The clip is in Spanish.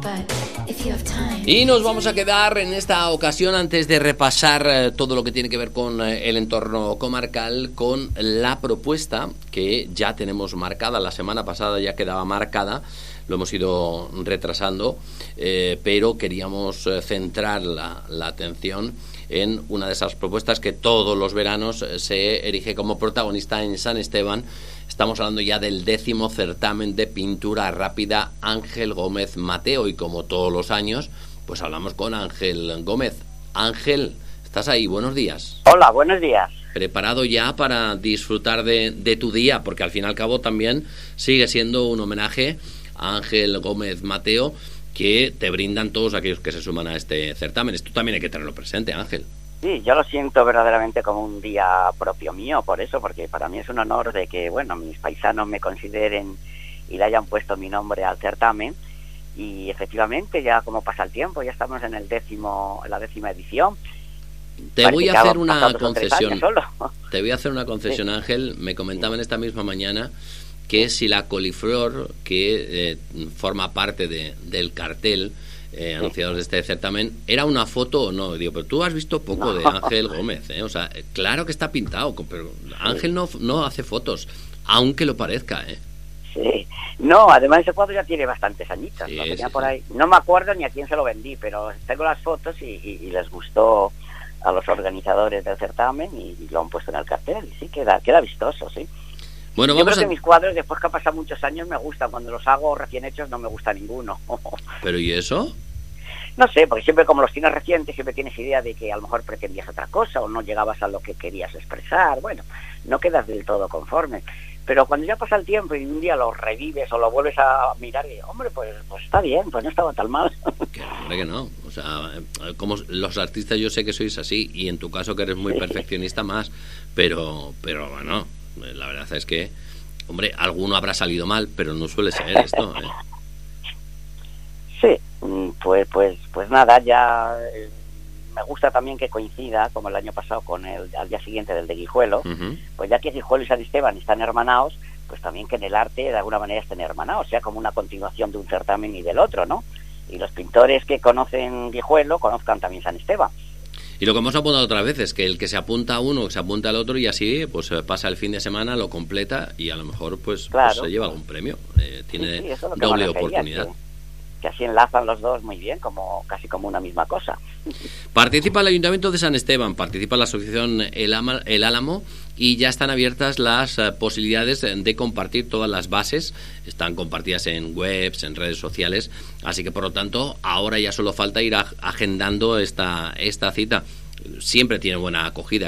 Y nos vamos a quedar en esta ocasión, antes de repasar todo lo que tiene que ver con el entorno comarcal, con la propuesta que ya tenemos marcada. La semana pasada ya quedaba marcada, lo hemos ido retrasando, pero queríamos centrar la atención en una de esas propuestas que todos los veranos se erige como protagonista en San Esteban. Estamos hablando ya del 10º certamen de pintura rápida Ángel Gómez Mateo, y como todos los años, pues hablamos con Ángel Gómez. Ángel, ¿estás ahí? Buenos días. Hola, buenos días. ¿Preparado ya para disfrutar de tu día? Porque al fin y al cabo también sigue siendo un homenaje a Ángel Gómez Mateo que te brindan todos aquellos que se suman a este certamen. Esto también hay que tenerlo presente, Ángel. Sí, yo lo siento verdaderamente como un día propio mío, por eso, porque para mí es un honor de que, bueno, mis paisanos me consideren y le hayan puesto mi nombre al certamen. Y efectivamente, ya como pasa el tiempo, ya estamos en la 10ª edición. Te voy a hacer una concesión. Te voy a hacer una concesión, sí. Ángel, me comentaban esta misma mañana que si la coliflor, que forma parte del cartel anunciador de este certamen, era una foto o no. Digo, pero tú has visto poco de Ángel Gómez, ¿eh? O sea, claro que está pintado, pero Ángel no hace fotos, aunque lo parezca, ¿eh? Sí, no, además ese cuadro ya tiene bastantes añitos, sí, lo tenía sí, por sí. Ahí. No me acuerdo ni a quién se lo vendí, pero tengo las fotos y les gustó a los organizadores del certamen y lo han puesto en el cartel, y sí, queda vistoso, sí. Bueno, yo creo que mis cuadros, después que han pasado muchos años, me gustan. Cuando los hago recién hechos no me gusta ninguno. ¿Pero y eso? No sé, porque siempre como los tienes recientes, siempre tienes idea de que a lo mejor pretendías otra cosa o no llegabas a lo que querías expresar. Bueno, no quedas del todo conforme. Pero cuando ya pasa el tiempo y un día lo revives o lo vuelves a mirar y, hombre, pues está bien, pues no estaba tan mal. Hombre, que no. O sea, como los artistas yo sé que sois así, y en tu caso que eres muy perfeccionista más, pero bueno, la verdad es que, hombre, alguno habrá salido mal, pero no suele ser esto, ¿eh? Sí, pues nada, ya me gusta también que coincida, como el año pasado, con al día siguiente del de Guijuelo. Uh-huh. Pues ya que Guijuelo y San Esteban están hermanados, pues también que en el arte de alguna manera estén hermanados, sea como una continuación de un certamen y del otro, ¿no? Y los pintores que conocen Guijuelo conozcan también San Esteban. Y lo que hemos apuntado otras veces es que el que se apunta a uno, que se apunta al otro, y así pues pasa el fin de semana, lo completa y a lo mejor pues se lleva algún premio. Tiene sí, eso es lo que doble me refería, oportunidad. Que así enlazan los dos muy bien, casi como una misma cosa. Participa el Ayuntamiento de San Esteban, participa la asociación El Álamo, y ya están abiertas las posibilidades de compartir todas las bases. Están compartidas en webs, en redes sociales, así que por lo tanto ahora ya solo falta ir agendando esta cita. Siempre tiene buena acogida